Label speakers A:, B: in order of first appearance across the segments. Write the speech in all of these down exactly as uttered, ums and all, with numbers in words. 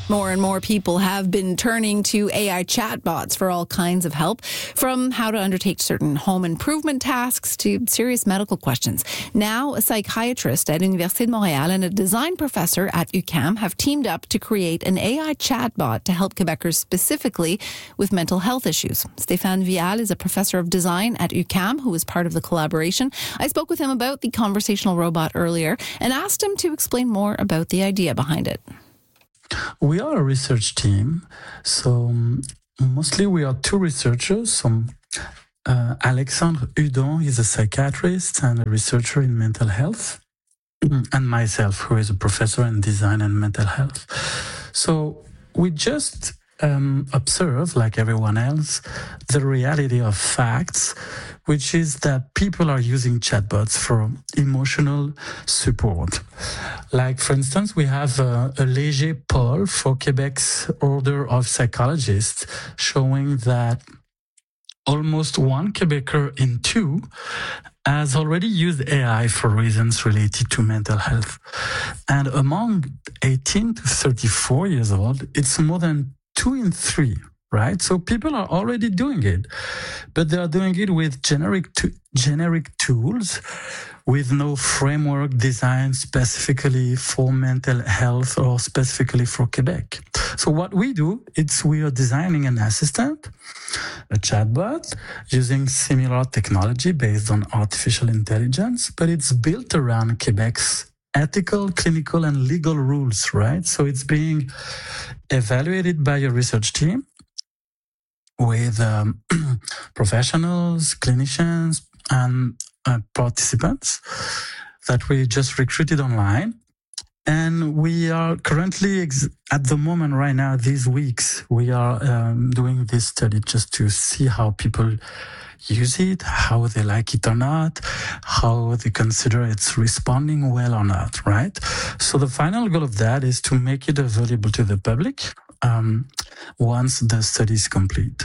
A: More and more people have been turning to A I chatbots for all kinds of help, from how to undertake certain home improvement tasks to serious medical questions. Now, a psychiatrist at Université de Montréal and a design professor at U Q A M have teamed up to create an A I chatbot to help Quebecers specifically with mental health issues. Stéphane Vial is a professor of design at U Q A M who was part of the collaboration. I spoke with him about the conversational robot earlier and asked him to explain more about the idea behind it.
B: We are a research team, so um, mostly we are two researchers. So, uh, Alexandre Hudon is a psychiatrist and a researcher in mental health, and myself, who is a professor in design and mental health. So we just um, observe, like everyone else, the reality of facts, which is that people are using chatbots for emotional support. Like, for instance, we have a, a Léger poll for Quebec's Order of Psychologists showing that almost one Quebecer in two has already used A I for reasons related to mental health. And among eighteen to thirty-four years old, it's more than two in three. Right? So people are already doing it, but they are doing it with generic to, generic tools with no framework designed specifically for mental health or specifically for Quebec. So what we do, it's we are designing an assistant, a chatbot, using similar technology based on artificial intelligence, but it's built around Quebec's ethical, clinical, and legal rules, right? So it's being evaluated by a research team with um, professionals, clinicians, and uh, participants that we just recruited online. And we are currently, ex- at the moment right now, these weeks, we are um, doing this study just to see how people use it, how they like it or not, how they consider it's responding well or not, right? So the final goal of that is to make it available to the public um, once the study is complete.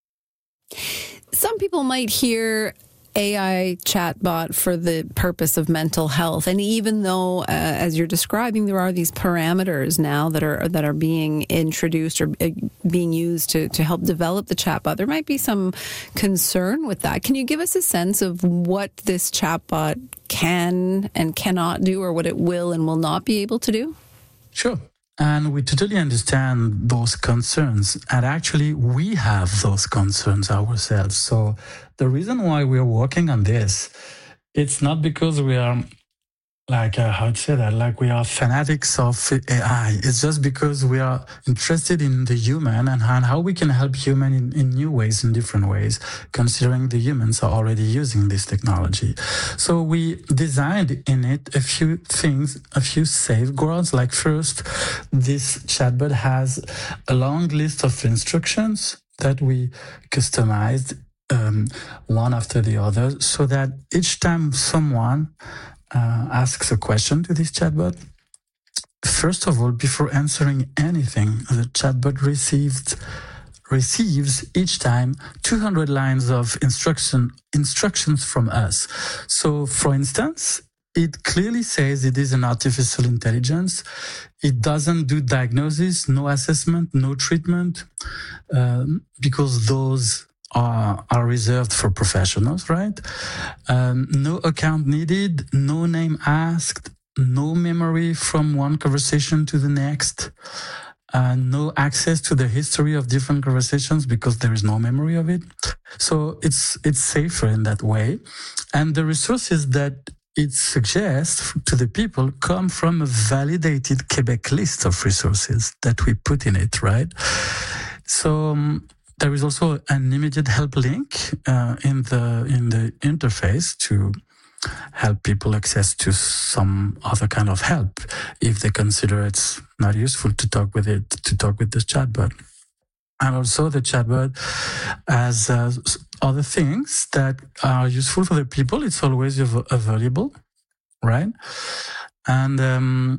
A: Some people might hear A I chatbot for the purpose of mental health, and even though, uh, as you're describing, there are these parameters now that are that are being introduced or uh, being used to to help develop the chatbot, there might be some concern with that. Can you give us a sense of what this chatbot can and cannot do, or what it will and will not be able to do?
B: Sure. And we totally understand those concerns. And actually, we have those concerns ourselves. So the reason why we're working on this, it's not because we are like, uh, how to say that, like we are fanatics of A I. It's just because we are interested in the human and how we can help human in, in new ways, in different ways, considering the humans are already using this technology. So we designed in it a few things, a few safeguards. Like first, this chatbot has a long list of instructions that we customized um, one after the other, so that each time someone Uh, asks a question to this chatbot, first of all, before answering anything, the chatbot received receives each time two hundred lines of instruction instructions from us. So, for instance, it clearly says it is an artificial intelligence. It doesn't do diagnosis, no assessment, no treatment, um, because those Are, are reserved for professionals, right? Um, no account needed, no name asked, no memory from one conversation to the next, uh, no access to the history of different conversations because there is no memory of it. So it's it's safer in that way. And the resources that it suggests to the people come from a validated Quebec list of resources that we put in it, right? So um, there is also an immediate help link uh, in the in the interface to help people access to some other kind of help if they consider it's not useful to talk with it, to talk with this chatbot. And also the chatbot has uh, other things that are useful for the people. It's always av- available, right? And um,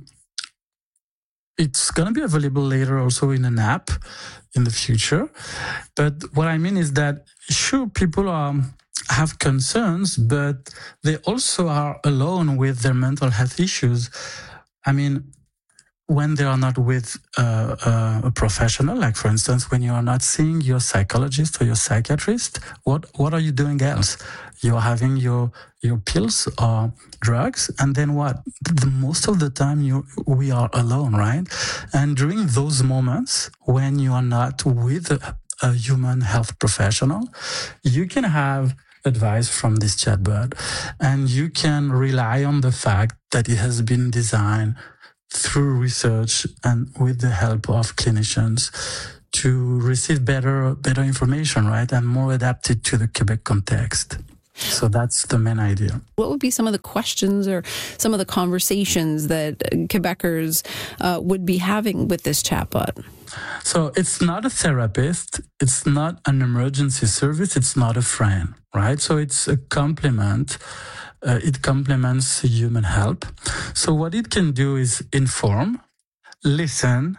B: it's going to be available later also in an app in the future. But what I mean is that, sure, people are have concerns, but they also are alone with their mental health issues. I mean, when they are not with uh, uh, a professional, like for instance, when you are not seeing your psychologist or your psychiatrist, what what are you doing else? You're having your your pills or drugs, and then what? The, most of the time, you we are alone, right? And during those moments when you are not with a, a human health professional, you can have advice from this chatbot, and you can rely on the fact that it has been designed through research and with the help of clinicians to receive better better information, right, and more adapted to the Quebec context. So that's the main idea.
A: What would be some of the questions or some of the conversations that Quebecers uh, would be having with this chatbot?
B: So it's not a therapist, it's not an emergency service, it's not a friend, right? So it's a complement. Uh, it complements human help. So what it can do is inform, listen,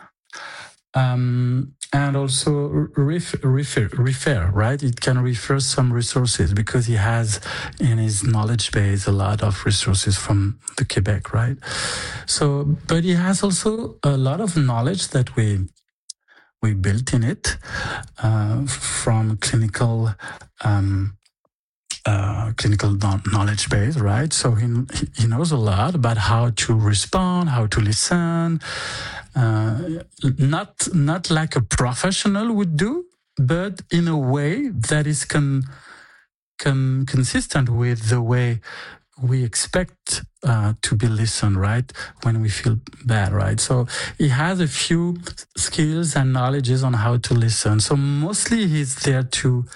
B: um, and also ref, refer, refer, right? It can refer some resources because he has in his knowledge base a lot of resources from the Quebec, right? So, but he has also a lot of knowledge that we we built in it uh, from clinical um, Uh, clinical knowledge base, right? So he he knows a lot about how to respond, how to listen, uh, not not like a professional would do, but in a way that is con, con, consistent with the way we expect uh, to be listened, right? When we feel bad, right? So he has a few skills and knowledges on how to listen. So mostly he's there to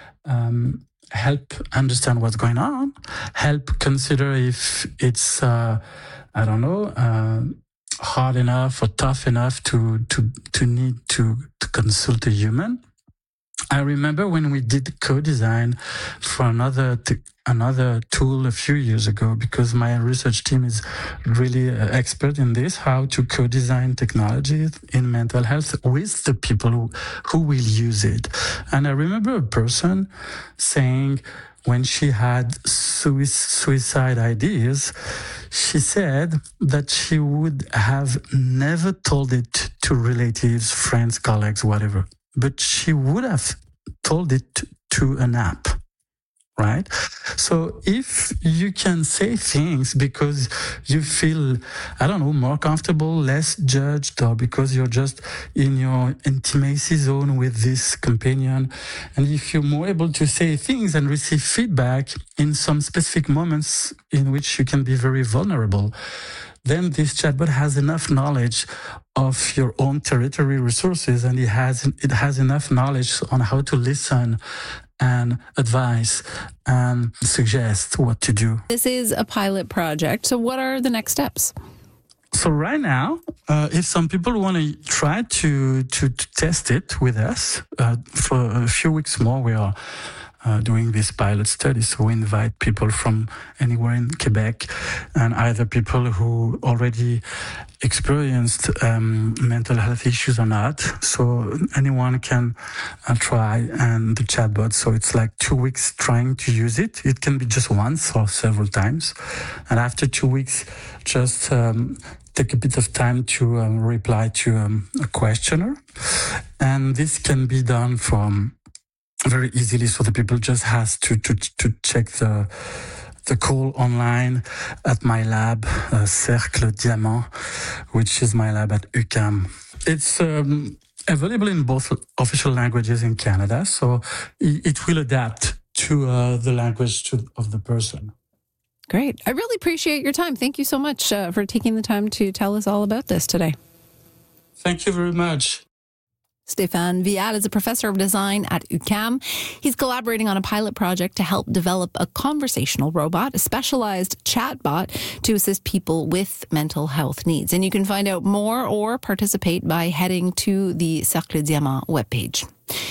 B: um, help understand what's going on, help consider if it's, uh, I don't know, uh, hard enough or tough enough to to to need to, to consult a human. I remember when we did co-design for another t- another tool a few years ago, because my research team is really uh, expert in this, how to co-design technologies in mental health with the people who, who will use it. And I remember a person saying when she had suicide ideas, she said that she would have never told it to relatives, friends, colleagues, whatever. But she would have told it to an app, right? So if you can say things because you feel, I don't know, more comfortable, less judged, or because you're just in your intimacy zone with this companion, and if you're more able to say things and receive feedback in some specific moments in which you can be very vulnerable, then this chatbot has enough knowledge of your own territory resources, and it has it has enough knowledge on how to listen and advise and suggest what to do.
A: This is a pilot project. So what are the next steps?
B: So right now, uh, if some people want to try to, to to test it with us, uh, for a few weeks more, we are Uh, doing this pilot study. So we invite people from anywhere in Quebec, and either people who already experienced um, mental health issues or not. So anyone can uh, try and the chatbot. So it's like two weeks trying to use it. It can be just once or several times. And after two weeks, just um, take a bit of time to um, reply to um, a questionnaire. And this can be done from very easily, so the people just has to to to check the the call online at my lab, uh, Cercle Diamant, which is my lab at U Q A M. It's um, available in both official languages in Canada, so it, it will adapt to uh, the language to, of the person.
A: Great. I really appreciate your time. Thank you so much uh, for taking the time to tell us all about this today.
B: Thank you very much.
A: Stéphane Vial is a professor of design at U Q A M. He's collaborating on a pilot project to help develop a conversational robot, a specialized chatbot to assist people with mental health needs. And you can find out more or participate by heading to the Cercle Diamant webpage.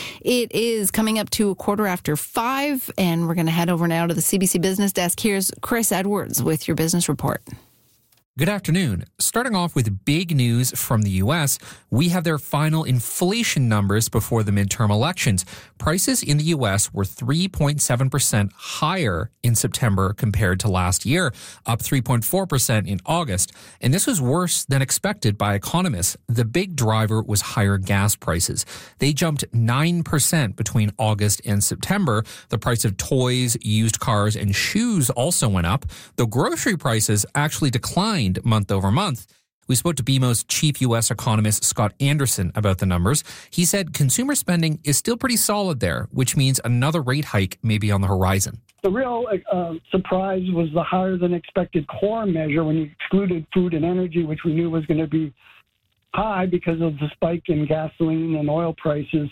A: It is coming up to a quarter after five, and we're going to head over now to the C B C Business Desk. Here's Chris Edwards with your business report.
C: Good afternoon. Starting off with big news from the U S, we have their final inflation numbers before the midterm elections. Prices in the U S were three point seven percent higher in September compared to last year, up three point four percent in August. And this was worse than expected by economists. The big driver was higher gas prices. They jumped nine percent between August and September. The price of toys, used cars, and shoes also went up, though grocery prices actually declined month over month. We spoke to B M O's chief U S economist Scott Anderson about the numbers. He said consumer spending is still pretty solid there, which means another rate hike may be on the horizon.
D: The real uh, surprise was the higher than expected core measure when you excluded food and energy, which we knew was going to be high because of the spike in gasoline and oil prices.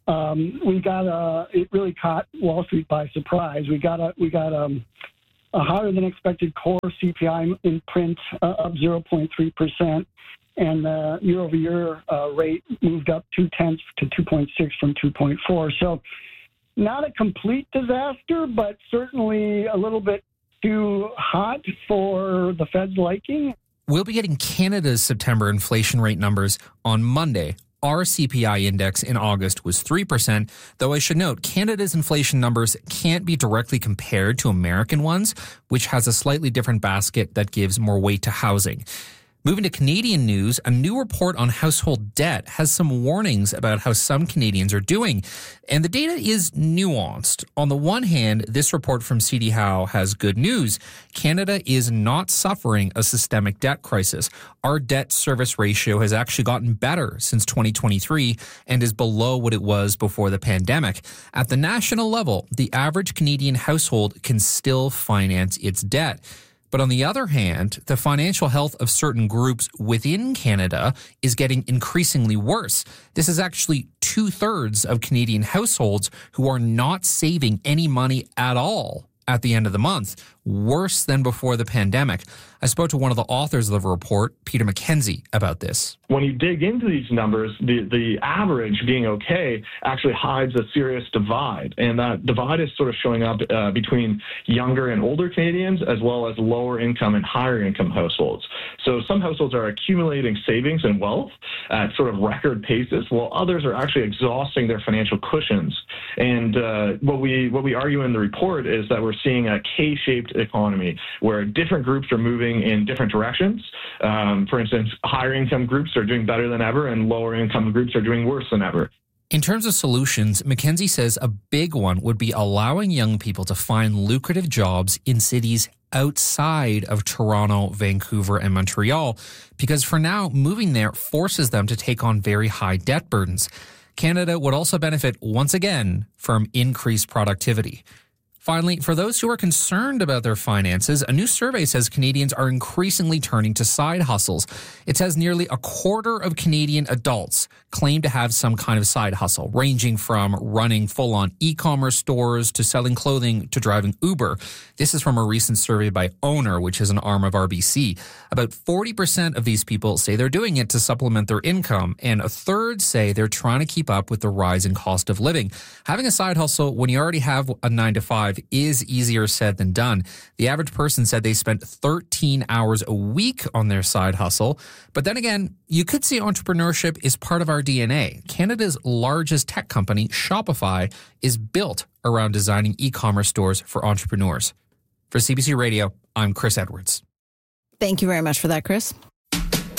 D: Um, we got a, it really caught Wall Street by surprise. We got a, we got um, a higher than expected core C P I in print uh, up zero point three percent, and the year over year rate moved up two tenths to two point six from two point four. So not a complete disaster, but certainly a little bit too hot for the Fed's liking.
C: We'll be getting Canada's September inflation rate numbers on Monday. Our C P I index in August was three percent, though I should note Canada's inflation numbers can't be directly compared to American ones, which has a slightly different basket that gives more weight to housing. Moving to Canadian news, a new report on household debt has some warnings about how some Canadians are doing. And the data is nuanced. On the one hand, this report from C D Howe has good news. Canada is not suffering a systemic debt crisis. Our debt service ratio has actually gotten better since twenty twenty-three and is below what it was before the pandemic. At the national level, the average Canadian household can still finance its debt. But on the other hand, the financial health of certain groups within Canada is getting increasingly worse. This is actually two-thirds of Canadian households who are not saving any money at all at the end of the month, worse than before the pandemic. I spoke to one of the authors of the report, Peter McKenzie, about this.
E: When you dig into these numbers, the, the average being okay actually hides a serious divide. And that divide is sort of showing up uh, between younger and older Canadians, as well as lower income and higher income households. So some households are accumulating savings and wealth at sort of record paces, while others are actually exhausting their financial cushions. And uh, what we what we argue in the report is that we're seeing a K-shaped economy where different groups are moving in different directions. Um, for instance, higher income groups are doing better than ever and lower income groups are doing worse than ever.
C: In terms of solutions, McKenzie says a big one would be allowing young people to find lucrative jobs in cities outside of Toronto, Vancouver, and Montreal, because for now, moving there forces them to take on very high debt burdens. Canada would also benefit, once again, from increased productivity. Finally, for those who are concerned about their finances, a new survey says Canadians are increasingly turning to side hustles. It says nearly a quarter of Canadian adults claim to have some kind of side hustle, ranging from running full-on e-commerce stores to selling clothing to driving Uber. This is from a recent survey by Owner, which is an arm of R B C. About forty percent of these people say they're doing it to supplement their income, and a third say they're trying to keep up with the rise in cost of living. Having a side hustle when you already have a nine to five is easier said than done. The average person said they spent thirteen hours a week on their side hustle. But then again, you could say entrepreneurship is part of our D N A. Canada's largest tech company, Shopify, is built around designing e-commerce stores for entrepreneurs. For C B C Radio, I'm Chris Edwards.
A: Thank you very much for that, Chris.